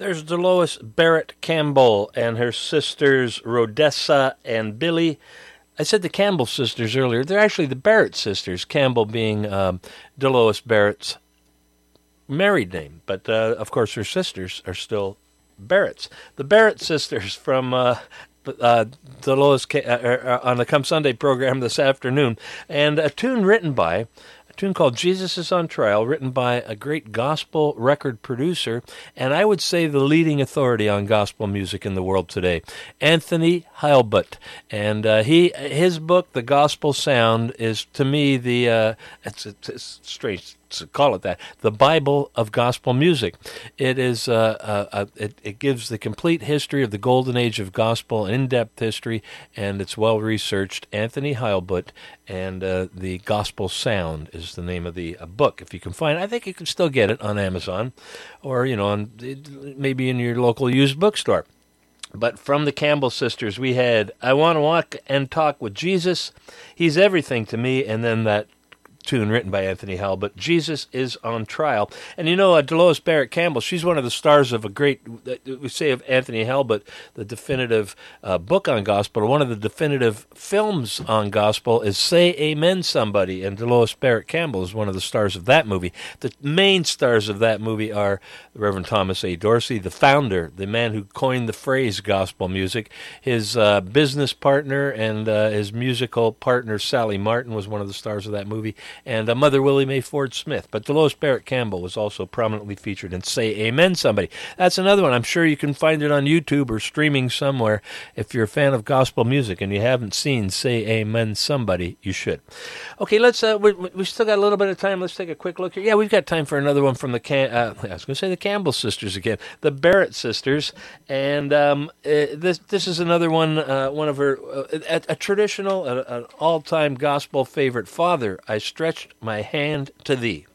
There's Dolores Barrett Campbell and her sisters Rhodessa and Billy. I said the Campbell sisters earlier. They're actually the Barrett sisters, Campbell being Dolores Barrett's married name. But, of course, her sisters are still Barretts. The Barrett sisters from Dolores on the Come Sunday program this afternoon. And a tune called Jesus is on Trial, written by a great gospel record producer, and I would say the leading authority on gospel music in the world today, Anthony Heilbut. And his book, The Gospel Sound, is to me it's strange to call it that, the Bible of gospel music. It is it gives the complete history of the golden age of gospel, in-depth history, and it's well researched. Anthony Heilbut, and The Gospel Sound is the name of the book. If you can find it, I think you can still get it on Amazon, or maybe in your local used bookstore. But from the Campbell sisters, we had I Want to Walk and Talk with Jesus, He's Everything to Me, and then that tune written by Anthony Heilbut, Jesus is on Trial. And Dolores Barrett Campbell, she's one of the stars of a great, we say of Anthony Heilbut, the definitive book on gospel, or one of the definitive films on gospel is Say Amen Somebody, and Dolores Barrett Campbell is one of the stars of that movie. The main stars of that movie are the Reverend Thomas A. Dorsey, the founder, the man who coined the phrase gospel music. His business partner and his musical partner, Sally Martin, was one of the stars of that movie, and Mother Willie Mae Ford Smith. But Dolores Barrett Campbell was also prominently featured in Say Amen Somebody. That's another one. I'm sure you can find it on YouTube or streaming somewhere. If you're a fan of gospel music and you haven't seen Say Amen Somebody, you should. Okay, let's. We still got a little bit of time. Let's take a quick look here. Yeah, we've got time for another one from I was going to say the Campbell sisters again, the Barrett sisters, and this is another one. One of her a traditional, an all-time gospel favorite. Father, I stretched my hand to thee.